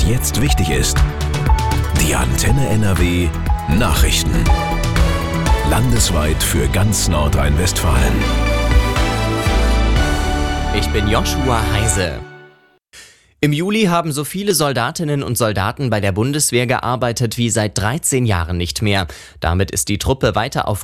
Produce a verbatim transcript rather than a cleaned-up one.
jetzt wichtig ist. Die Antenne N R W Nachrichten. Landesweit für ganz Nordrhein-Westfalen. Ich bin Joshua Heise. Im Juli haben so viele Soldatinnen und Soldaten bei der Bundeswehr gearbeitet wie seit dreizehn Jahren nicht mehr. Damit ist die Truppe weiter auf